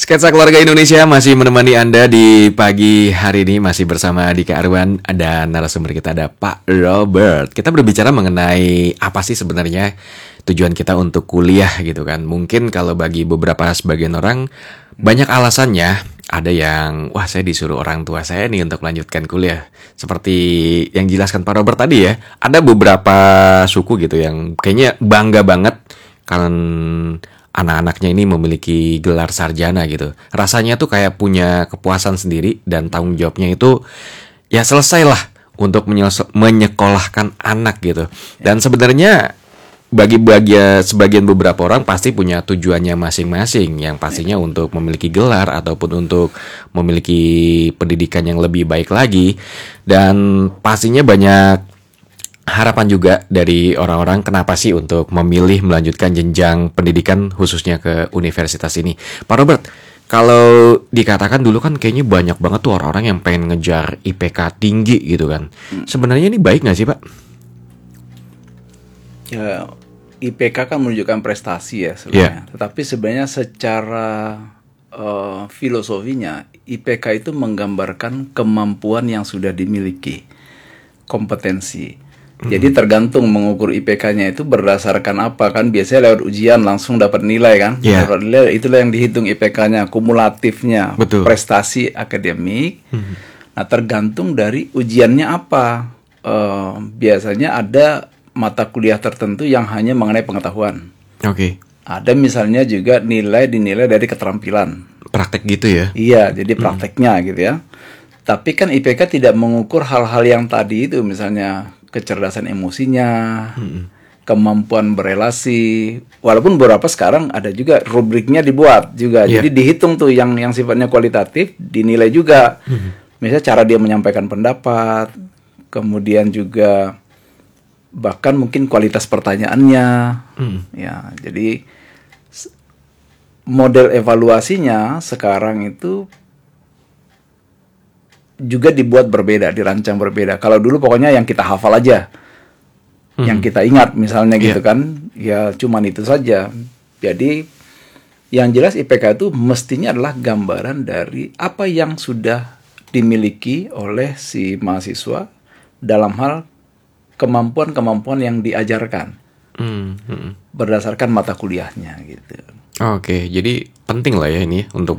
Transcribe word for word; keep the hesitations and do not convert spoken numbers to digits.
Sketsa Keluarga Indonesia masih menemani Anda di pagi hari ini, masih bersama Dika Arwan dan narasumber kita ada Pak Robert. Kita berbicara mengenai apa sih sebenarnya tujuan kita untuk kuliah gitu kan. Mungkin kalau bagi beberapa sebagian orang banyak alasannya. Ada yang, wah saya disuruh orang tua saya nih untuk melanjutkan kuliah. Seperti yang dijelaskan Pak Robert tadi ya, ada beberapa suku gitu yang kayaknya bangga banget kan anak-anaknya ini memiliki gelar sarjana gitu. Rasanya tuh kayak punya kepuasan sendiri dan tanggung jawabnya itu ya selesai lah untuk menyelesa- menyekolahkan anak gitu. Dan sebenarnya bagi bagian sebagian beberapa orang pasti punya tujuannya masing-masing, yang pastinya untuk memiliki gelar ataupun untuk memiliki pendidikan yang lebih baik lagi. Dan pastinya banyak harapan juga dari orang-orang kenapa sih untuk memilih melanjutkan jenjang pendidikan khususnya ke universitas ini. Pak Robert, kalau dikatakan dulu kan kayaknya banyak banget tuh orang-orang yang pengen ngejar I P K tinggi gitu kan. Sebenarnya ini baik nggak sih Pak? Ya, I P K kan menunjukkan prestasi ya sebenarnya. Yeah. Tetapi sebenarnya secara uh, filosofinya I P K itu menggambarkan kemampuan yang sudah dimiliki, kompetensi. Jadi tergantung mengukur I P K-nya itu berdasarkan apa kan, biasanya lewat ujian langsung dapat nilai kan. Yeah. Dapat nilai, itulah yang dihitung I P K-nya, kumulatifnya. Betul. Prestasi akademik. Hmm. Nah, tergantung dari ujiannya apa. Uh, biasanya ada mata kuliah tertentu yang hanya mengenai pengetahuan. Oke. Okay. Ada misalnya juga nilai dinilai dari keterampilan. Praktek gitu ya? Iya, jadi prakteknya hmm. gitu ya. Tapi kan I P K tidak mengukur hal-hal yang tadi itu, misalnya kecerdasan emosinya, hmm. kemampuan berelasi. Walaupun beberapa sekarang ada juga rubriknya dibuat juga. Yeah. Jadi dihitung tuh yang yang sifatnya kualitatif, dinilai juga. Hmm. Misalnya cara dia menyampaikan pendapat, kemudian juga bahkan mungkin kualitas pertanyaannya. Hmm. Ya, jadi model evaluasinya sekarang itu juga dibuat berbeda, dirancang berbeda. Kalau dulu pokoknya yang kita hafal aja, hmm. yang kita ingat misalnya gitu yeah. kan, ya cuman itu saja. Jadi yang jelas I P K itu mestinya adalah gambaran dari apa yang sudah dimiliki oleh si mahasiswa dalam hal kemampuan-kemampuan yang diajarkan hmm. Hmm. berdasarkan mata kuliahnya gitu. Oke, jadi penting lah ya ini untuk